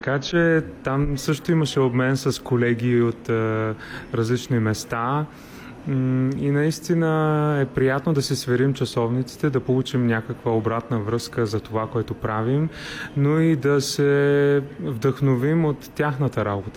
Така че там също имаше обмен с колеги от различни места. И наистина е приятно да се сверим часовниците, да получим някаква обратна връзка за това, което правим, но и да се вдъхновим от тяхната работа.